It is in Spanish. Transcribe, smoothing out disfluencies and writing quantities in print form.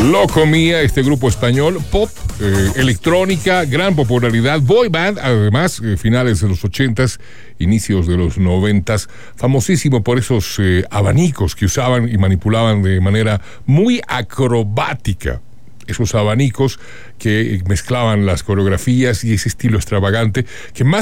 Loco Mía, este grupo español, pop, electrónica, gran popularidad, boy band, además, finales de los 80s, inicios de los 90s, famosísimo por esos abanicos que usaban y manipulaban de manera muy acrobática. Esos abanicos que mezclaban las coreografías y ese estilo extravagante que más